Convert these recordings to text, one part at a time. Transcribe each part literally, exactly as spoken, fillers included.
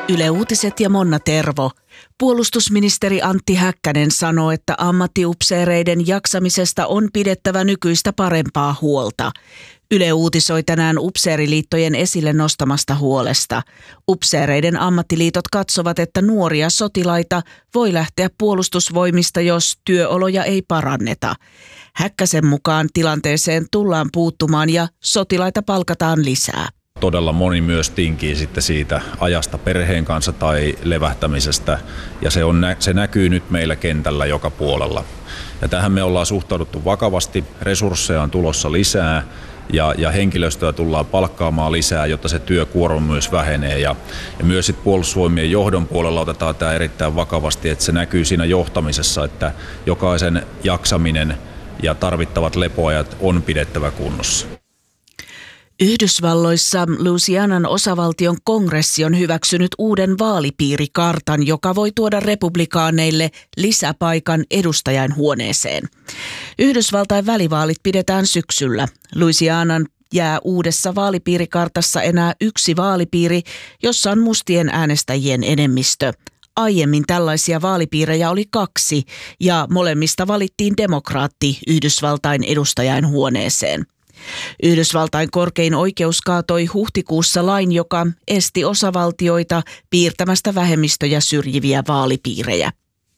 Yle Uutiset ja Monna Tervo. Puolustusministeri Antti Häkkänen sanoo, että ammattiupseereiden jaksamisesta on pidettävä nykyistä parempaa huolta. Yle uutisoi tänään upseeriliittojen esille nostamasta huolesta. Upseereiden ammattiliitot katsovat, että nuoria sotilaita voi lähteä puolustusvoimista, jos työoloja ei paranneta. Häkkäsen mukaan tilanteeseen tullaan puuttumaan ja sotilaita palkataan lisää. Todella moni myös tinkii sitten siitä ajasta perheen kanssa tai levähtämisestä, ja se, on, se näkyy nyt meillä kentällä joka puolella. Ja tähän me ollaan suhtauduttu vakavasti, resursseja on tulossa lisää ja, ja henkilöstöä tullaan palkkaamaan lisää, jotta se työkuorma myös vähenee. Ja, ja myös sit puolustusvoimien johdon puolella otetaan tämä erittäin vakavasti, että se näkyy siinä johtamisessa, että jokaisen jaksaminen ja tarvittavat lepoajat on pidettävä kunnossa. Yhdysvalloissa Louisianan osavaltion kongressi on hyväksynyt uuden vaalipiirikartan, joka voi tuoda republikaaneille lisäpaikan edustajainhuoneeseen. Yhdysvaltain välivaalit pidetään syksyllä. Louisianan jää uudessa vaalipiirikartassa enää yksi vaalipiiri, jossa on mustien äänestäjien enemmistö. Aiemmin tällaisia vaalipiirejä oli kaksi ja molemmista valittiin demokraatti Yhdysvaltain edustajainhuoneeseen. Yhdysvaltain korkein oikeus kaatoi huhtikuussa lain, joka esti osavaltioita piirtämästä vähemmistöjä syrjiviä vaalipiirejä.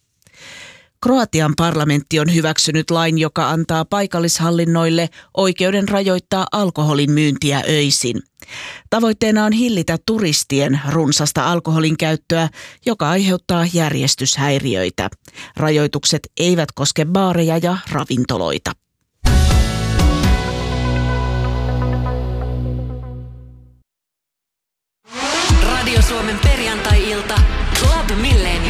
Kroatian parlamentti on hyväksynyt lain, joka antaa paikallishallinnoille oikeuden rajoittaa alkoholin myyntiä öisin. Tavoitteena on hillitä turistien runsasta alkoholin käyttöä, joka aiheuttaa järjestyshäiriöitä. Rajoitukset eivät koske baareja ja ravintoloita. Radio Suomen perjantai-ilta Club Millennium.